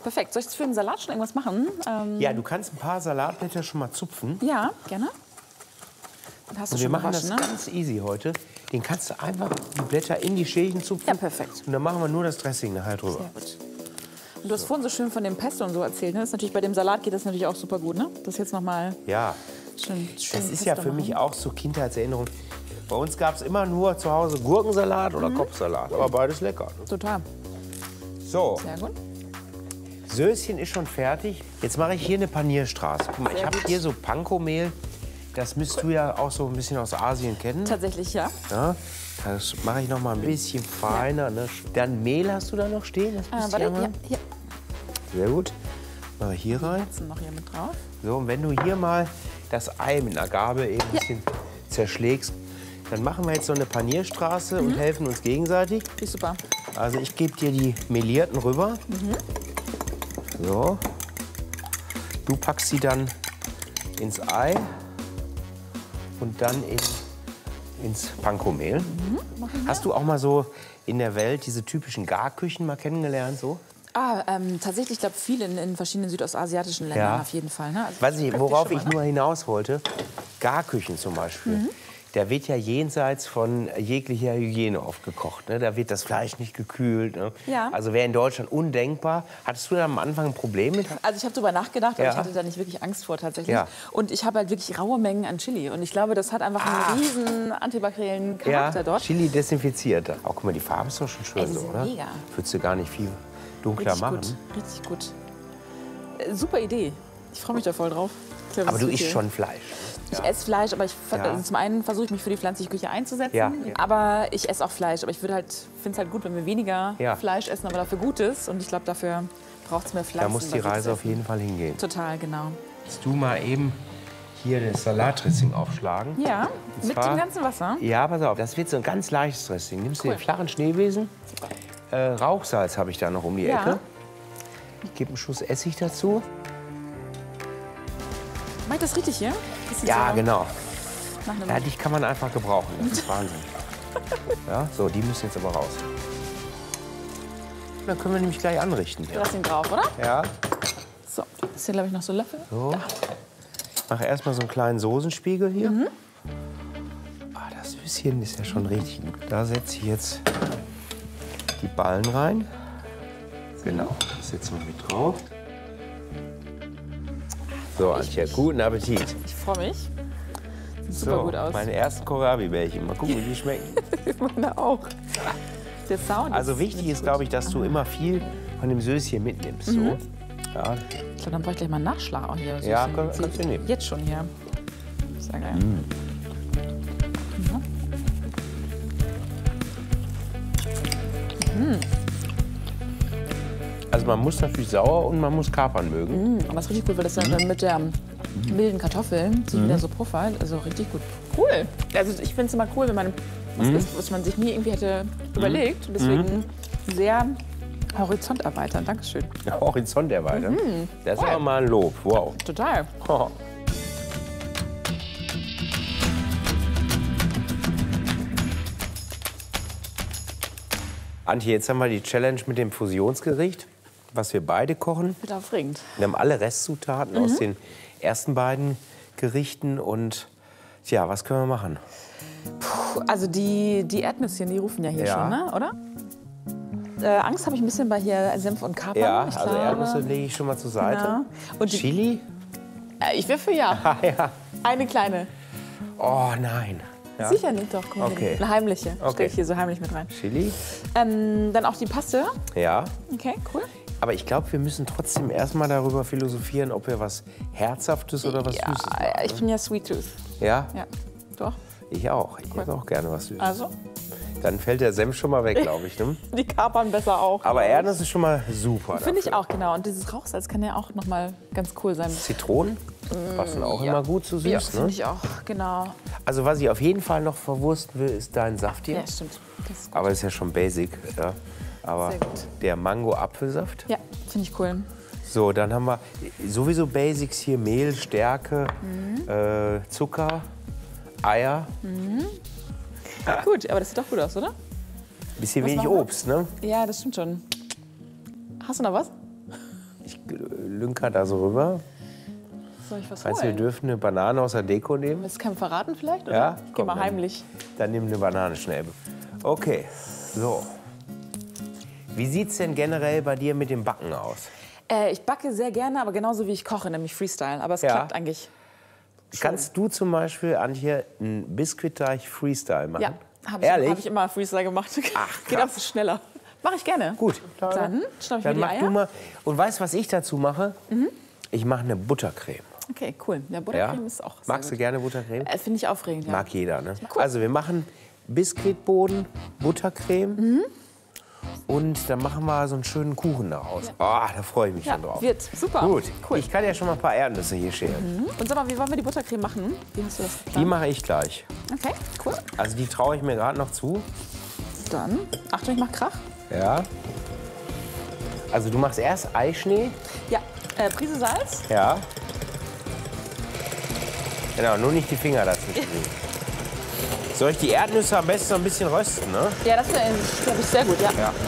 Perfekt. Soll ich für den Salat schon irgendwas machen? Ja, du kannst ein paar Salatblätter schon mal zupfen. Ja, gerne. Dann hast du Und wir schon machen gewaschen, das ne? ganz easy heute. Den kannst du einfach die Blätter in die Schälchen zupfen. Ja, perfekt. Und dann machen wir nur das Dressing nachher drüber. Sehr gut. Und du hast vorhin so schön von dem Pesto und so erzählt. Ne? Das ist natürlich, bei dem Salat geht das natürlich auch super gut. Ne? Das jetzt noch mal Ja, schön das ist ja für mich auch so Kindheitserinnerung. Bei uns gab es immer nur zu Hause Gurkensalat oder Kopfsalat. Aber beides lecker. Ne? Total. So, Sehr gut. Söschen ist schon fertig. Jetzt mache ich hier eine Panierstraße. Guck mal, ich Sehr habe gut. hier so Panko-Mehl. Das müsst du ja auch so ein bisschen aus Asien kennen. Tatsächlich, ja. Ja, das mache ich noch mal ein bisschen feiner. Ne? Dann Mehl hast du da noch stehen? Das müsst ihr Warte, mal- ja, hier. Sehr gut. Mache ich hier rein. Jetzt noch hier mit drauf. So, und wenn du hier mal das Ei mit einer Gabel eben ein bisschen zerschlägst, dann machen wir jetzt so eine Panierstraße und helfen uns gegenseitig. Ist super. Also ich gebe dir die melierten rüber. So. Du packst sie dann ins Ei und dann ins Panko-Mehl. Hast du auch mal so in der Welt diese typischen Garküchen mal kennengelernt? So? Tatsächlich, ich glaube, viele in verschiedenen südostasiatischen Ländern Ja. auf jeden Fall. Ne? Also Weiß ich, praktisch worauf schon ich mal, ne? nur hinaus wollte, Garküchen zum Beispiel. Da wird ja jenseits von jeglicher Hygiene oft gekocht. Ne? Da wird das Fleisch nicht gekühlt. Ne? Ja. Also wäre in Deutschland undenkbar. Hattest du da am Anfang ein Problem mit? Also ich habe darüber nachgedacht, aber Ja. ich hatte da nicht wirklich Angst vor tatsächlich. Ja. Und ich habe halt wirklich raue Mengen an Chili. Und ich glaube, das hat einfach einen riesen antibakteriellen Charakter dort. Chili desinfiziert. Auch guck mal, die Farbe ist doch schon schön Ey, die so, sind oder? mega. Würdest du gar nicht viel dunkler Richtig machen. gut, richtig gut. Super Idee. Ich freue mich da voll drauf. Ich glaube, Aber das du ist isst viel. schon Fleisch. Ich esse Fleisch, aber Ja. also zum einen versuche ich mich für die pflanzliche Küche einzusetzen. Ja. Aber ich esse auch Fleisch. Aber ich finde es halt gut, wenn wir weniger Ja. Fleisch essen, aber dafür Gutes. Und ich glaube, dafür braucht es mehr Pflanzen. Da muss die Reise auf jeden Fall hingehen. Total, genau. Willst du mal eben hier das Salatdressing aufschlagen? Ja, Und mit zwar- dem ganzen Wasser. Ja, pass auf, das wird so ein ganz leichtes Dressing. Nimmst du Cool. den flachen Schneebesen. Rauchsalz habe ich da noch um die Ja. Ecke. Ich gebe einen Schuss Essig dazu. Mach ich das richtig hier? Bisschen Ja, so genau. nach einem- Ja, dich kann man einfach gebrauchen. Das ist Wahnsinn. Ja, so, die müssen jetzt aber raus. Dann können wir nämlich gleich anrichten. Dressing drauf, oder? Ja, So, das hier glaube ich noch so Löffel. so. Ich mache erstmal so einen kleinen Soßenspiegel hier. Mhm. Das Süßchen ist ja schon richtig gut. Da setze ich jetzt die Ballen rein. Genau, das setzen wir mit drauf. So, Antje, guten Appetit. Ich freue mich. Sieht super So, gut aus. meine ersten Kohlrabi-Bällchen. Mal gucken, wie die schmecken. Meine auch. Der Sound Also ist wichtig ist, gut. glaube ich, dass du immer viel von dem Söschen mitnimmst. Mhm. So. Ja, Ich glaube, dann brauche ich gleich mal einen Nachschlag auch hier. Ja, So kannst du nehmen. Jetzt schon hier. Sehr geil. also man muss natürlich sauer und man muss Kapern mögen. Und das ist richtig gut, weil das Mhm. dann mit der milden Kartoffel sich wieder so puffert. Also richtig gut. Cool. Also ich finde es immer cool, wenn man was Mhm. isst, was man sich nie irgendwie hätte überlegt. Und deswegen sehr Horizont erweitern. Dankeschön. Der Horizont erweitern. Das ist aber mal ein Lob. Wow. Total. Antje, jetzt haben wir die Challenge mit dem Fusionsgericht, was wir beide kochen. Wird aufregend. Wir haben alle Restzutaten aus den ersten beiden Gerichten. Und tja, was können wir machen? Also die Erdnüsschen, die rufen ja hier Ja. schon, ne? Oder? Angst habe ich ein bisschen bei hier Senf und Kapern. Ja, Ich also glaube. Erdnüsse lege ich schon mal zur Seite. Ja. Und die, Chili? ich wäre für ja. Ah ja. Eine kleine. Oh nein. Ja. Sicher nicht, doch. Guck mal, Okay. eine heimliche. Okay. Stell ich hier so heimlich mit rein. Chili? Dann auch die Paste. Ja. Okay, cool. Aber ich glaube, wir müssen trotzdem erstmal darüber philosophieren, ob wir was Herzhaftes oder was Süßes machen. Ja, ich bin ja Sweet Tooth. Ja? Ja, doch. Ich auch. Ich esse auch gerne was Süßes. Also, Dann fällt der Senf schon mal weg, glaube ich. Ne? die Kapern besser auch. Aber Erdnuss ist schon mal super. Finde ich dafür. auch, genau. Und dieses Rauchsalz kann ja auch noch mal ganz cool sein. Zitronen passen auch ja. immer gut zu Ja, süß. finde Ne? ich auch, genau. Also was ich auf jeden Fall noch verwursten will, ist dein Saft hier. Ja, stimmt. Das ist gut. Aber das ist ja schon basic. Ja. Aber Sehr gut. der Mango-Apfelsaft. Ja, finde ich cool. So, dann haben wir sowieso Basics hier. Mehl, Stärke, Zucker, Eier. Gut, aber das sieht doch gut aus, oder? Bisschen Was wenig machen wir? Obst, ne? Ja, das stimmt schon. Hast du noch was? Ich lünker da so rüber. Soll ich was Meinst du, wir holen? dürfen eine Banane aus der Deko nehmen? Willst du keinem verraten vielleicht? Oder? Ja? Ich geh Komm, mal dann- heimlich. Dann nimm eine Banane schnell. Okay, so. Wie sieht's denn generell bei dir mit dem Backen aus? Ich backe sehr gerne, aber genauso wie ich koche, nämlich Freestyle. Aber es Ja. klappt eigentlich. Kannst du zum Beispiel, Antje, einen Biskuitteig Freestyle machen? Ja, habe Ehrlich? ich immer Freestyle gemacht. Ach, Geht auch so schneller. Mache ich gerne. Gut. Dann schnapp ich mir Dann die mach Eier. du mal. Und weißt du, was ich dazu mache? Ich mache eine Buttercreme. Okay, cool. Ja, Buttercreme ist auch sehr Magst du gut. gerne Buttercreme? Finde ich aufregend, ja. Mag jeder, ne? Cool. Also wir machen Biskuitboden, Buttercreme. Und dann machen wir so einen schönen Kuchen daraus. Oh, da freue ich mich Ja, schon drauf. wird super. Gut, Cool. ich kann ja schon mal ein paar Erdnüsse hier schälen. Und sag mal, wie wollen wir die Buttercreme machen? Wie hast du das Die geplant? mache ich gleich. Okay, cool. Also die traue ich mir gerade noch zu. Dann, Achtung, ich mach Krach. Ja. Also du machst erst Eischnee. Ja, Prise Salz. Ja. Genau, nur nicht die Finger dazu kriegen. Soll ich die Erdnüsse am besten noch ein bisschen rösten, ne? Ja, das wäre, glaube ich, sehr gut, ja. Ja.